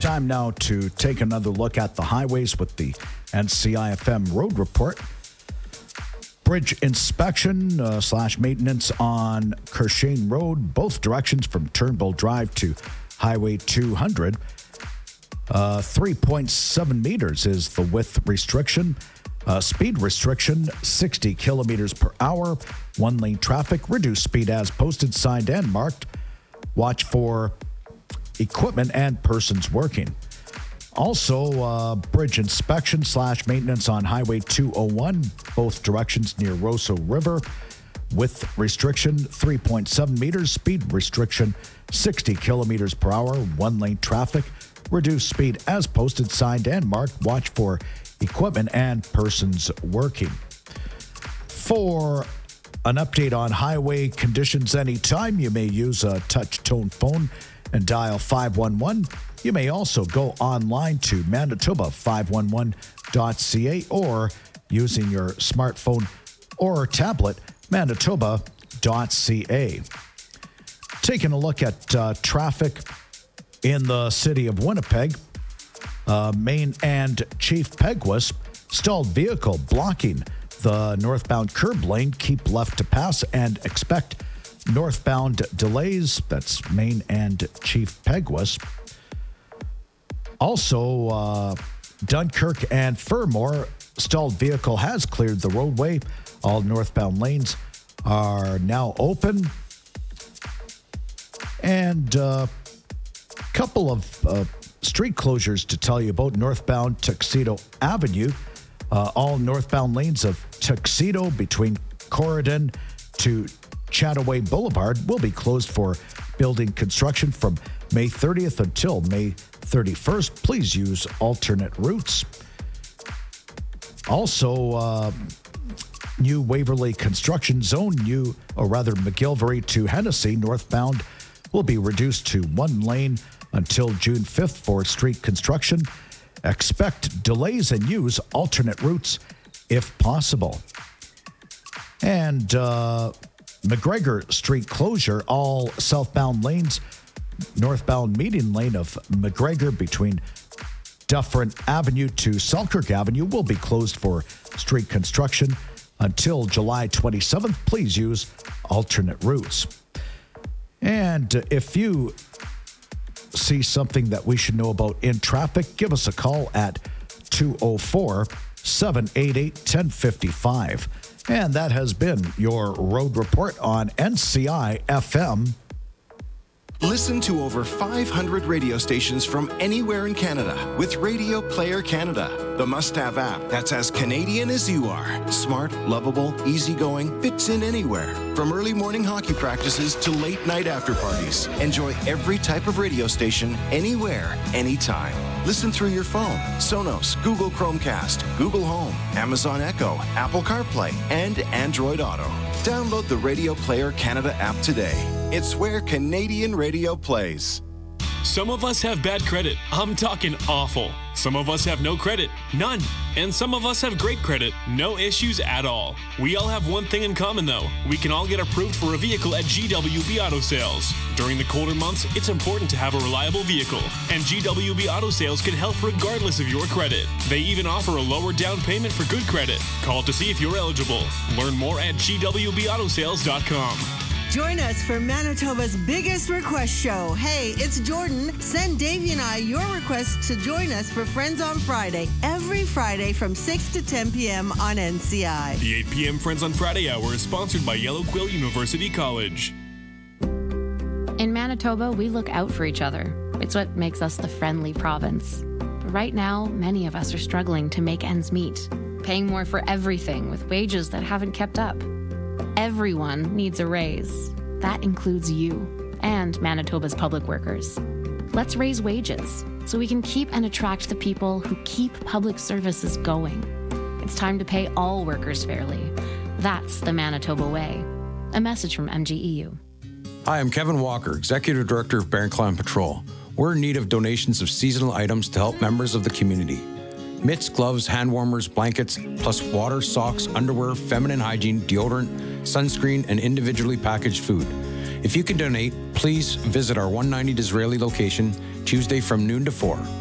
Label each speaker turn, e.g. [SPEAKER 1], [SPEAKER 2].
[SPEAKER 1] Time now to take another look at the highways with the NCIFM Road Report. Bridge inspection / maintenance on Kershane Road, both directions from Turnbull Drive to Highway 200. 3.7 meters is the width restriction. Speed restriction, 60 kilometers per hour. One-lane traffic, reduced speed as posted, signed, and marked. Watch for equipment and persons working. Also, bridge inspection / maintenance on Highway 201, both directions near Roseau River. Width restriction, 3.7 meters. Speed restriction, 60 kilometers per hour. One-lane traffic, reduced speed as posted, signed, and marked. Watch for equipment and persons working. For an update on highway conditions anytime, you may use a touch-tone phone and dial 511. You may also go online to Manitoba511.ca or using your smartphone or tablet, Manitoba.ca. Taking a look at traffic in the city of Winnipeg, Main and Chief Peguis, stalled vehicle blocking the northbound curb lane. Keep left to pass and expect northbound delays. That's Main and Chief Peguis. Also, Dunkirk and Fermor, stalled vehicle has cleared the roadway. All northbound lanes are now open. And a couple of street closures to tell you about. Northbound Tuxedo Avenue. All northbound lanes of Tuxedo between Corridon to Chataway Boulevard will be closed for building construction from May 30th until May 31st. Please use alternate routes. Also, new Waverley construction zone, McGillivray to Hennessy northbound will be reduced to one lane until June 5th for street construction. Expect delays and use alternate routes if possible. And McGregor Street closure, all southbound lanes, northbound median lane of McGregor between Dufferin Avenue to Selkirk Avenue will be closed for street construction until July 27th. Please use alternate routes. And if you see something that we should know about in traffic, give us a call at 204-788-1055. And that has been your road report on NCI FM.
[SPEAKER 2] Listen to over 500 radio stations from anywhere in Canada with Radio Player Canada, the must-have app that's as Canadian as you are. Smart, lovable, easygoing, fits in anywhere. From early morning hockey practices to late night after parties. Enjoy every type of radio station, anywhere, anytime. Listen through your phone, Sonos, Google Chromecast, Google Home, Amazon Echo, Apple CarPlay, and Android Auto. Download the Radio Player Canada app today. It's where Canadian radio plays.
[SPEAKER 3] Some of us have bad credit. I'm talking awful. Some of us have no credit, none. And some of us have great credit, no issues at all. We all have one thing in common though. We can all get approved for a vehicle at GWB Auto Sales. During the colder months, it's important to have a reliable vehicle. And GWB Auto Sales can help regardless of your credit. They even offer a lower down payment for good credit. Call to see if you're eligible. Learn more at gwbautosales.com.
[SPEAKER 4] Join us for Manitoba's biggest request show. Hey, it's Jordan. Send Davey and I your request to join us for Friends on Friday, every Friday from 6 to 10 p.m. on NCI.
[SPEAKER 3] The 8 p.m. Friends on Friday hour is sponsored by Yellow Quill University College.
[SPEAKER 5] In Manitoba, we look out for each other. It's what makes us the friendly province. But right now, many of us are struggling to make ends meet, paying more for everything with wages that haven't kept up. Everyone needs a raise. That includes you and Manitoba's public workers. Let's raise wages so we can keep and attract the people who keep public services going. It's time to pay all workers fairly. That's the Manitoba way. A message from MGEU.
[SPEAKER 6] Hi, I'm Kevin Walker, Executive Director of Barron Patrol. We're in need of donations of seasonal items to help members of the community. Mitts, gloves, hand warmers, blankets, plus water, socks, underwear, feminine hygiene, deodorant, sunscreen, and individually packaged food. If you can donate, please visit our 190 Disraeli location Tuesday from noon to 4.